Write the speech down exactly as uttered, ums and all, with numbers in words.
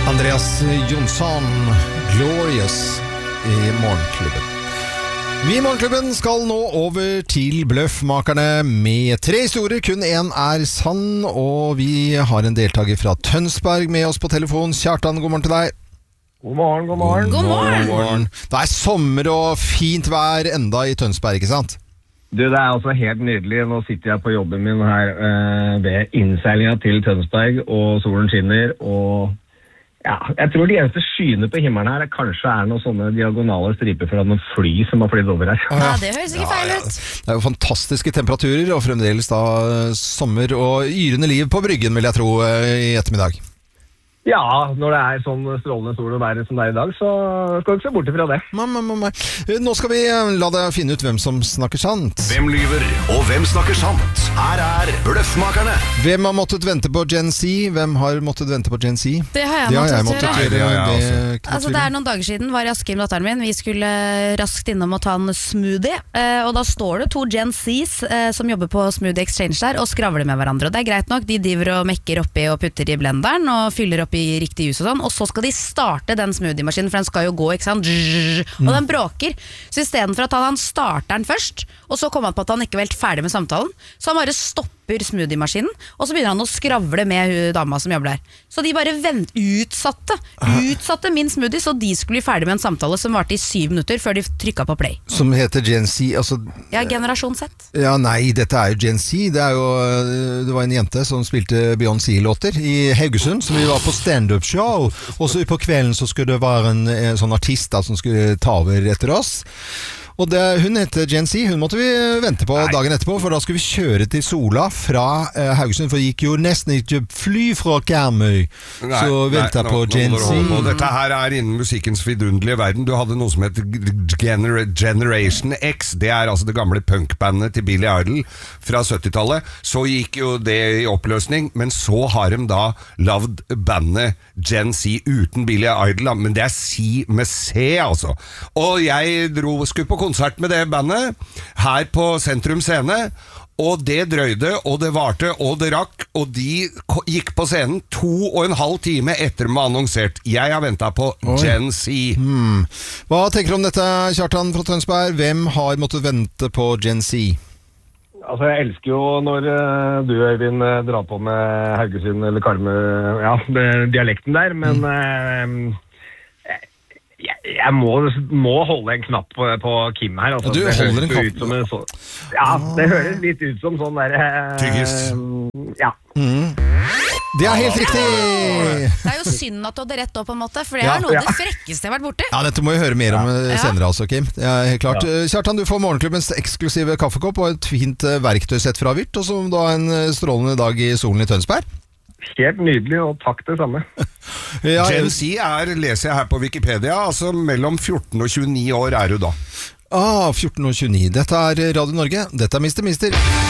Andreas Jonsson, Glorious i Morgenklubben. Vi i Morgenklubben skal nå over til Bløffmakerne med tre historier. Kun en er sann, og vi har en deltaker fra Tønsberg med oss på telefon. Kjartan, god morgen til deg. God morgen, god morgen. God morgen. God morgen. Det er sommer og fint vær enda i Tønsberg, ikke sant? Du, det er altså helt nydelig. Nå sitter jeg på jobben min her eh, ved innseilinga til Tønsberg, og solen skinner, og ja, jeg tror de eneste skyene på himmelen her er kanskje er noen sånne diagonale striper fra noen fly som har flyttet over her. Ja, det høres ikke feil ut. Det er jo fantastiske temperaturer, og fremdeles da sommer og yrende liv på bryggen, vil jeg tro, i ettermiddag. Ja, når det er sånn strålende sol og vær som det er i dag, så skal du ikke se bort ifra det. Mamma, mamma. Nå skal vi la deg finne ut hvem som snakker sant. Hvem lyver, og hvem snakker sant? Her er Bløffmakerne. Hvem har måttet vente på Gen Z? Hvem har måttet vente på Gen Z? Det har jeg Det har måttet jeg måttet gjøre. gjøre. Det har jeg Det- også. ikke Altså, tvil det om. er noen dager siden var Askim, datteren min. Vi skulle raskt innom og ta en smoothie, eh, og da står det to Gen Z's eh, som jobber på Smoothie Exchange der og skravler med hverandre. Og det er greit nok, de driver og mekker oppi og putter i blenderen og fyller opp i riktig jus og sånn, og så skal de starte den smoothie-maskinen, for den skal jo gå, ikke sant? Og den bråker. Så i stedet for at han starter den først, og så kommer han på at han ikke var helt ferdig med samtalen, så han bare stopper smoothie-maskinen, og så begynner han å skravle med hun dama som jobber der. Så de bare vent, utsatte, utsatte min smoothie, så de skulle bli ferdig med en samtale som varte i syv minutter før de trykket på play. Som heter Gen Z, altså... Ja, generasjon Z. Ja, nei, dette er jo Gen Z. Det er jo, det var en jente som spilte Beyoncé-låter i Haugesund, som vi var på stand-up-show. Og så på kvelden så skulle det være en, en sånn artist da, som skulle ta over etter oss. Og det, hun heter Gen Z, hun måtte vi vente på dagen etterpå, for da skulle vi kjøre til Sola fra eh, Haugesund, for det gikk jo nesten ikke fly fra Karmøy. Så ventet jeg på Gen Z. Og dette her er innen musikkens vidunderlige verden. Du hadde noe som heter Gener Generation X. Det er altså det gamle punkbandet til Billy Idol fra syttitallet. Så gikk jo det i oppløsning, men så har de da lavd bandet Gen Z uten Billy Idol, men det er C med C, altså. Og jeg dro, skulle på konsert med det bandet her på Sentrum Scene, og det drøyde, og det varte, og det rakk, og de gikk på scenen to og en halv time etter de var annonsert. Jeg har ventet på Oi. Gen Z. Hmm. Hva tenker du om dette, Kjartan fra Tønsberg? Hvem har måttet vente på Gen Z? Altså, jeg elsker jo når uh, du, Øyvind, uh, drar på med Haugesund eller Karmøy, ja, det, dialekten der, men uh, jeg, jeg må, må holde en knapp på, på Kim her. Altså. Ja, du Det holder høres en jo knapp? ut som en så, ja, det høres litt ut som sånn der... Uh, Tyggis. Ja. Mm. Det er helt riktig! Det er jo synd at du hadde rett opp på en måte, for det Ja. er noe av Ja. det frekkeste jeg har vært borti. Ja, dette må vi høre mer om eh, Ja. senere altså, Kim. Ja, helt klart. Eh, Kjartan, du får morgenklubbens eksklusive kaffekopp og et fint eh, verktøysett fra Vyrt, og så da en eh, strålende dag i solen i Tønsberg. Helt nydelig, og takk det samme. Ja, Gen Z er, leser jeg her på Wikipedia, altså mellom fjorten og tjueni år er du da. ah, fjorten og tjueni. Dette er Radio Norge. Dette er Mister Mister.